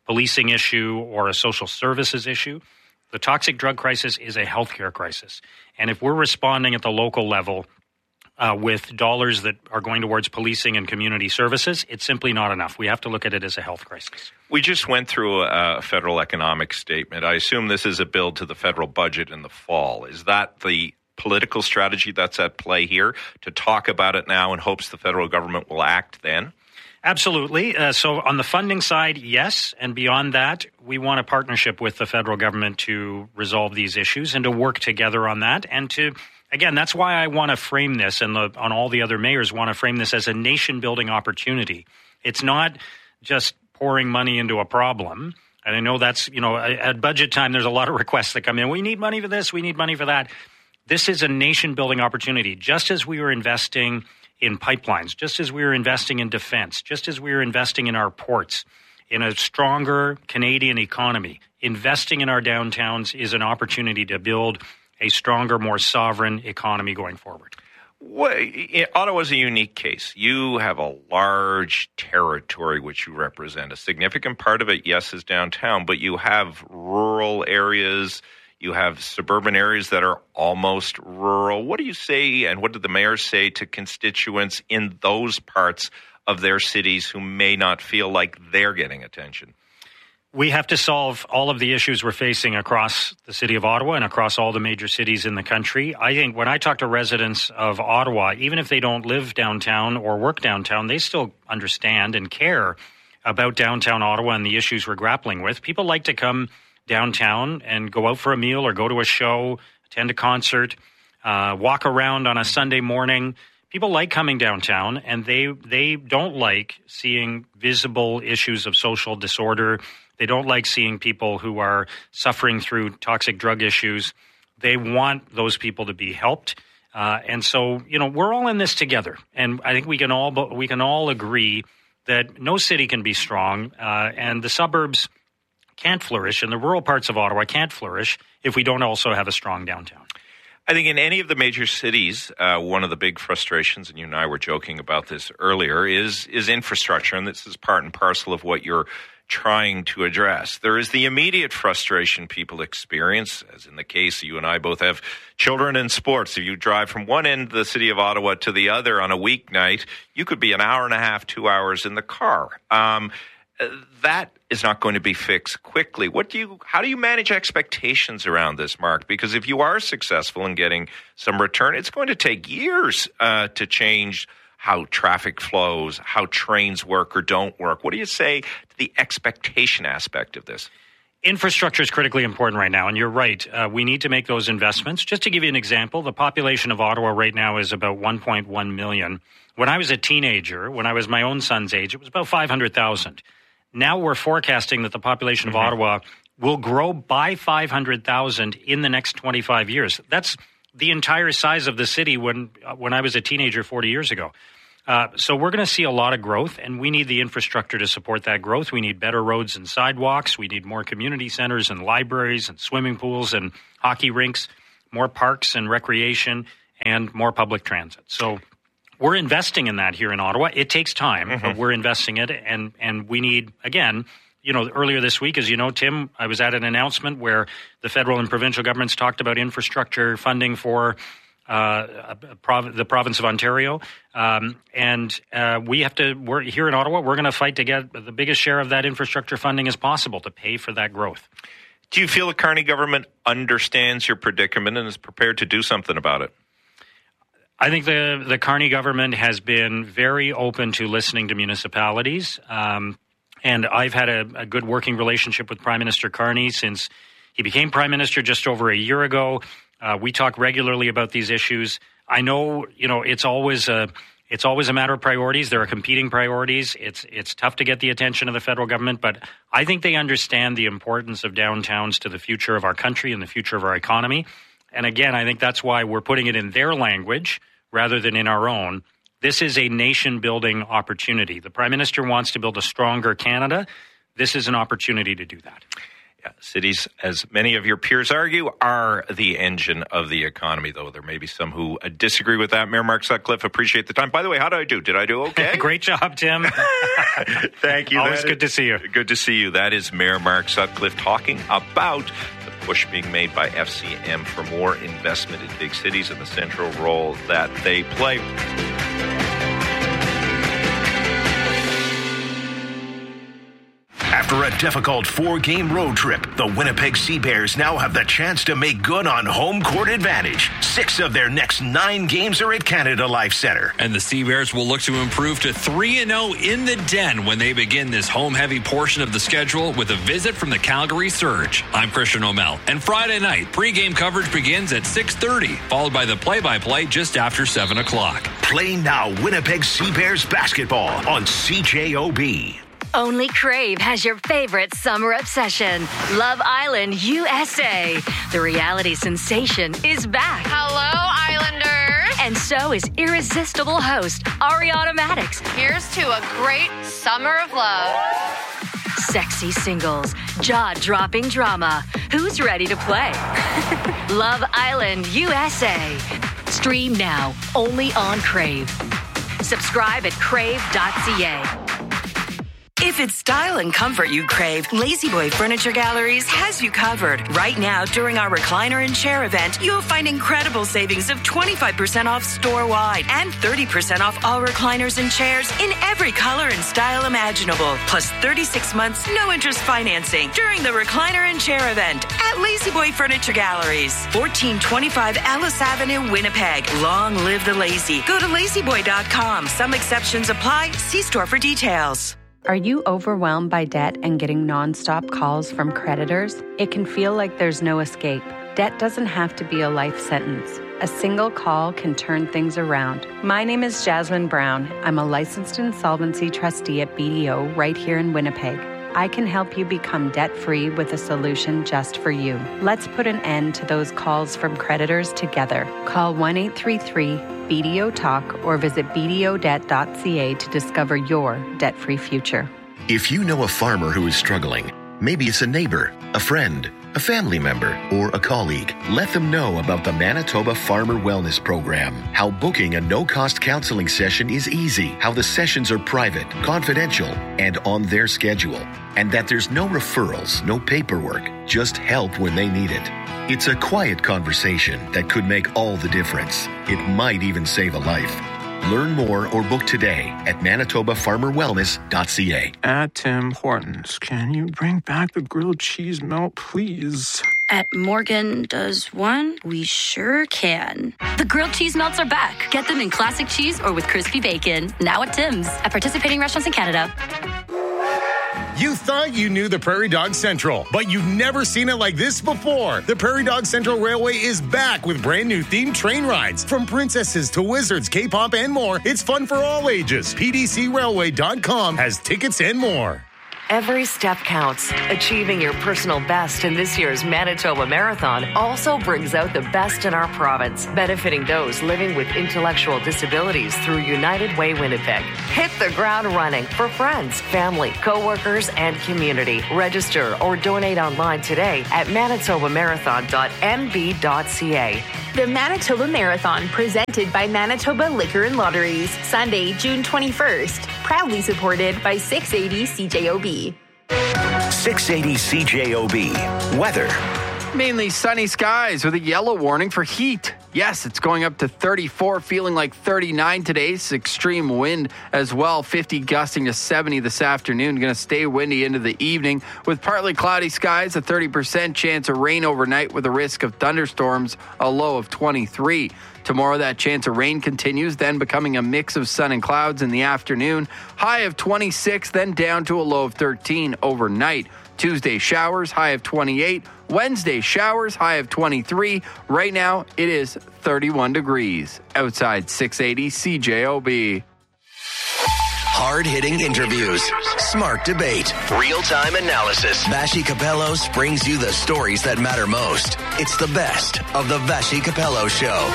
policing issue or a social services issue. The toxic drug crisis is a healthcare crisis. And if we're responding at the local level uh, with dollars that are going towards policing and community services, it's simply not enough. We have to look at it as a health crisis. We just went through a federal economic statement. I assume this is a build to the federal budget in the fall. Is that the political strategy that's at play here, to talk about it now in hopes the federal government will act then? Absolutely. Uh, so on the funding side, yes. And beyond that, we want a partnership with the federal government to resolve these issues and to work together on that. And to, again, that's why I want to frame this, and the, on all the other mayors want to frame this as a nation-building opportunity. It's not just pouring money into a problem. And I know that's, you know, at budget time, there's a lot of requests that come in. We need money for this. We need money for that. This is a nation-building opportunity. Just as we were investing in pipelines, just as we were investing in defense, just as we were investing in our ports, in a stronger Canadian economy, investing in our downtowns is an opportunity to build a stronger, more sovereign economy going forward. Well, Ottawa's a unique case. You have a large territory which you represent. A significant part of it, yes, is downtown, but you have rural areas. You have suburban areas that are almost rural. What do you say, and what did the mayor say to constituents in those parts of their cities who may not feel like they're getting attention? We have to solve all of the issues we're facing across the city of Ottawa and across all the major cities in the country. I think when I talk to residents of Ottawa, even if they don't live downtown or work downtown, they still understand and care about downtown Ottawa and the issues we're grappling with. People like to come downtown and go out for a meal or go to a show, attend a concert, uh, walk around on a Sunday morning. People like coming downtown, and they they don't like seeing visible issues of social disorder. They don't like seeing people who are suffering through toxic drug issues. They want those people to be helped. Uh, and so, you know, we're all in this together. And I think we can all we can all agree that no city can be strong, uh, and the suburbs can't flourish, and the rural parts of Ottawa can't flourish if we don't also have a strong downtown. I think in any of the major cities, uh, one of the big frustrations, and you and I were joking about this earlier, is is infrastructure, and this is part and parcel of what you're trying to address. There is the immediate frustration people experience, as in the case you and I both have children in sports. If you drive from one end of the city of Ottawa to the other on a weeknight, you could be an hour and a half, two hours in the car. Um, that is not going to be fixed quickly. What do you? How do you manage expectations around this, Mark? Because if you are successful in getting some return, it's going to take years uh, to change how traffic flows, how trains work or don't work. What do you say to the expectation aspect of this? Infrastructure is critically important right now, and you're right. Uh, we need to make those investments. Just to give you an example, the population of Ottawa right now is about one point one million. When I was a teenager, when I was my own son's age, it was about five hundred thousand. Now we're forecasting that the population of mm-hmm. Ottawa will grow by five hundred thousand in the next twenty-five years. That's the entire size of the city when when I was a teenager forty years ago. Uh, so we're going to see a lot of growth, and we need the infrastructure to support that growth. We need better roads and sidewalks. We need more community centers and libraries and swimming pools and hockey rinks, more parks and recreation, and more public transit. So we're investing in that here in Ottawa. It takes time, mm-hmm. but we're investing it, and and we need, again, you know, earlier this week, as you know, Tim, I was at an announcement where the federal and provincial governments talked about infrastructure funding for uh, prov- the province of Ontario, um, and uh, we have to, we're here in Ottawa, we're going to fight to get the biggest share of that infrastructure funding as possible to pay for that growth. Do you feel the Carney government understands your predicament and is prepared to do something about it? I think the, the Carney government has been very open to listening to municipalities. Um, and I've had a, a good working relationship with Prime Minister Carney since he became Prime Minister just over a year ago. Uh, we talk regularly about these issues. I know, you know, it's always a it's always a matter of priorities. There are competing priorities. It's it's tough to get the attention of the federal government, but I think they understand the importance of downtowns to the future of our country and the future of our economy. And again, I think that's why we're putting it in their language rather than in our own. This is a nation-building opportunity. The Prime Minister wants to build a stronger Canada. This is an opportunity to do that. Yeah, cities, as many of your peers argue, are the engine of the economy, though there may be some who uh, disagree with that. Mayor Mark Sutcliffe, appreciate the time. By the way, how did I do? Did I do okay? Great job, Tim. Thank you. Always that good is, to see you. Good to see you. That is Mayor Mark Sutcliffe talking about the push being made by F C M for more investment in big cities and the central role that they play. After a difficult four-game road trip, the Winnipeg Sea Bears now have the chance to make good on home court advantage. Six of their next nine games are at Canada Life Centre. And the Sea Bears will look to improve to three and oh in the Den when they begin this home-heavy portion of the schedule with a visit from the Calgary Surge. I'm Christian O'Mell, and Friday night, pregame coverage begins at six thirty, followed by the play-by-play just after seven o'clock. Play now Winnipeg Sea Bears basketball on C J O B. Only Crave has your favorite summer obsession, Love Island U S A. The reality sensation is back. Hello, Islanders. And so is irresistible host Ariana Maddox. Here's to a great summer of love. Sexy singles, jaw-dropping drama. Who's ready to play? Love Island U S A. Stream now, only on Crave. Subscribe at crave dot c a. If it's style and comfort you crave, Lazy Boy Furniture Galleries has you covered. Right now, during our recliner and chair event, you'll find incredible savings of twenty-five percent off store-wide and thirty percent off all recliners and chairs in every color and style imaginable. Plus thirty-six months, no interest financing during the recliner and chair event at Lazy Boy Furniture Galleries. fourteen twenty-five Ellis Avenue, Winnipeg. Long live the lazy. Go to lazy boy dot com. Some exceptions apply. See store for details. Are you overwhelmed by debt and getting nonstop calls from creditors? It can feel like there's no escape. Debt doesn't have to be a life sentence. A single call can turn things around. My name is Jasmine Brown. I'm a licensed insolvency trustee at B D O right here in Winnipeg. I can help you become debt-free with a solution just for you. Let's put an end to those calls from creditors together. Call one eight three three B D O Talk or visit b d o debt dot c a to discover your debt-free future. If you know a farmer who is struggling, maybe it's a neighbor, a friend, a family member, or a colleague, let them know about the Manitoba Farmer Wellness Program. How booking a no-cost counseling session is easy, how the sessions are private, confidential, and on their schedule, and that there's no referrals, no paperwork, just help when they need it. It's a quiet conversation that could make all the difference. It might even save a life. Learn more or book today at manitoba farmer wellness dot c a. At Tim Hortons, can you bring back the grilled cheese melt, please? At Morgan Does One, we sure can. The grilled cheese melts are back. Get them in classic cheese or with crispy bacon. Now at Tim's. At participating restaurants in Canada. You thought you knew the Prairie Dog Central, but you've never seen it like this before. The Prairie Dog Central Railway is back with brand new themed train rides. From princesses to wizards, K-pop, and more, it's fun for all ages. P D C railway dot com has tickets and more. Every step counts. Achieving your personal best in this year's Manitoba Marathon also brings out the best in our province, benefiting those living with intellectual disabilities through United Way Winnipeg. Hit the ground running for friends, family, co-workers, and community. Register or donate online today at manitoba marathon dot m b dot c a. The Manitoba Marathon, presented by Manitoba Liquor and Lotteries, Sunday, June twenty-first. Proudly supported by six eighty C J O B. six eighty C J O B. Weather. Mainly sunny skies with a yellow warning for heat. Yes, it's going up to thirty-four, feeling like thirty-nine today. It's extreme wind as well, fifty gusting to seventy this afternoon. Going to stay windy into the evening with partly cloudy skies, a thirty percent chance of rain overnight with a risk of thunderstorms, a low of twenty-three. Tomorrow, that chance of rain continues, then becoming a mix of sun and clouds in the afternoon. High of twenty-six, then down to a low of thirteen overnight. Tuesday, showers, high of twenty-eight. Wednesday, showers, high of twenty-three. Right now, it is thirty-one degrees. Outside six eighty C J O B. Hard-hitting interviews, smart debate, real-time analysis. Vassy Kapelos brings you the stories that matter most. It's the best of the Vassy Kapelos Show.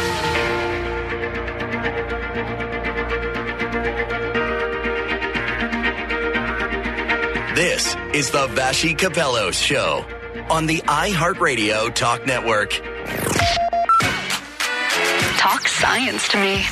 This is the Vassy Kapelos Show. on the iHeartRadio Talk Network. Talk science to me.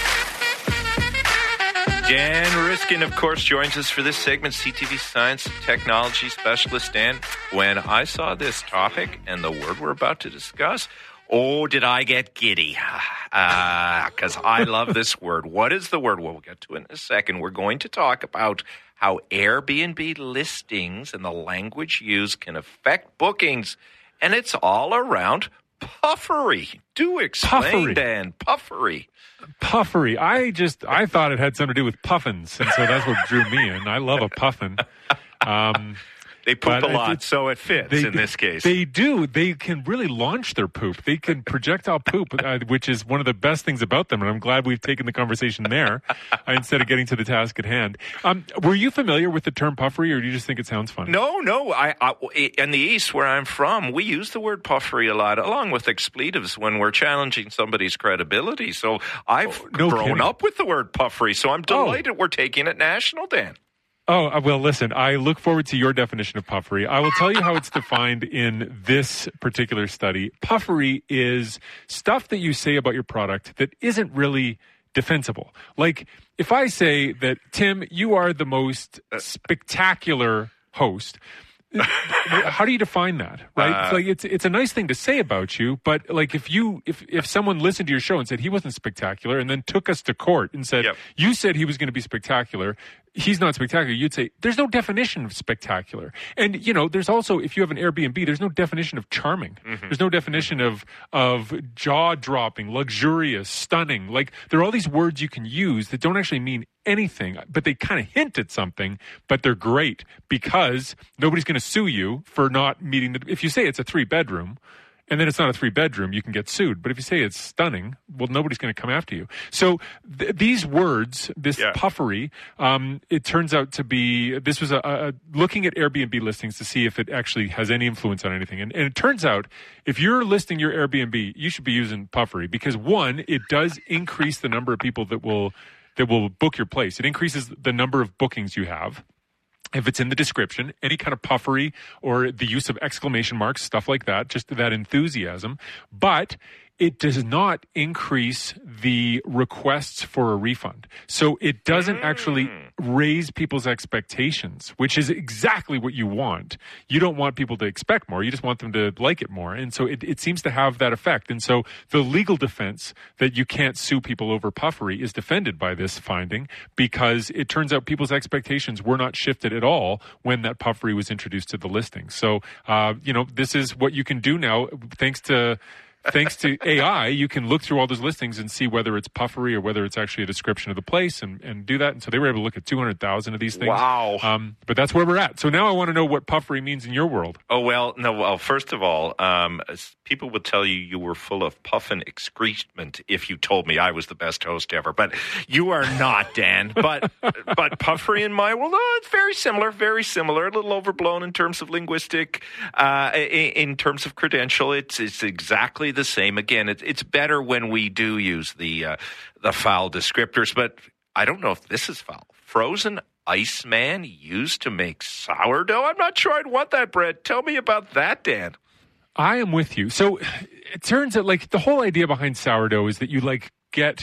Dan Riskin, of course, joins us for this segment, C T V science and technology specialist. Dan, when I saw this topic and the word we're about to discuss, oh, did I get giddy? Because uh, I love this word. What is the word? Well, we'll get to it in a second. We're going to talk about how Airbnb listings and the language used can affect bookings, and it's all around puffery. Do explain, Puffery. Dan. Puffery. Puffery. I just, I thought it had something to do with puffins, and so that's what drew me in. I love a puffin. Um, they poop but a lot, it, so it fits they, in this case. They do. They can really launch their poop. They can projectile poop, uh, which is one of the best things about them, and I'm glad we've taken the conversation there uh, instead of getting to the task at hand. Um, were you familiar with the term puffery, or do you just think it sounds funny? No, no. I, I, in the East, where I'm from, we use the word puffery a lot, along with expletives, when we're challenging somebody's credibility. So I've oh, no grown kidding. up with the word puffery, so I'm delighted oh. we're taking it national, Dan. Oh, well, listen, I look forward to your definition of puffery. I will tell you how it's defined in this particular study. Puffery is stuff that you say about your product that isn't really defensible. Like, if I say that, Tim, you are the most spectacular host, how do you define that, right? Uh, it's like it's it's a nice thing to say about you, but like if you if if someone listened to your show and said he wasn't spectacular, and then took us to court and said, yep. you said he was going to be spectacular, he's not spectacular, you'd say there's no definition of spectacular. And you know, there's also, if you have an Airbnb, there's no definition of charming. Mm-hmm. There's no definition of of jaw-dropping, luxurious, stunning. Like, there are all these words you can use that don't actually mean anything, but they kind of hint at something, but they're great because nobody's going to sue you for not meeting the, if you say it's a three bedroom and then it's not a three bedroom, you can get sued. But if you say it's stunning, well, nobody's going to come after you. So th- these words, this yeah. puffery, um, it turns out to be, this was a, a looking at Airbnb listings to see if it actually has any influence on anything. And, and it turns out if you're listing your Airbnb, you should be using puffery because, one, it does increase the number of people that will that will book your place. It increases the number of bookings you have. If it's in the description, any kind of puffery or the use of exclamation marks, stuff like that, just that enthusiasm. But it does not increase the requests for a refund. So it doesn't actually raise people's expectations, which is exactly what you want. You don't want people to expect more. You just want them to like it more. And so it, it seems to have that effect. And so the legal defense that you can't sue people over puffery is defended by this finding because it turns out people's expectations were not shifted at all when that puffery was introduced to the listing. So, uh, you know, this is what you can do now thanks to Thanks to A I, you can look through all those listings and see whether it's puffery or whether it's actually a description of the place and, and do that. And so they were able to look at two hundred thousand of these things. Wow. Um, but that's where we're at. So now I want to know what puffery means in your world. Oh, well, no, well, first of all, um, people would tell you you were full of puffin excrement if you told me I was the best host ever. But you are not, Dan. But but puffery in my world, oh, it's very similar, very similar, a little overblown in terms of linguistic, uh, in, in terms of credential. It's, it's exactly the same. Again, it, it's better when we do use the uh, the foul descriptors, but I don't know if this is foul. Frozen Iceman used to make sourdough? I'm not sure I'd want that bread. Tell me about that, Dan. I am with you. So it turns out, like, the whole idea behind sourdough is that you, like, get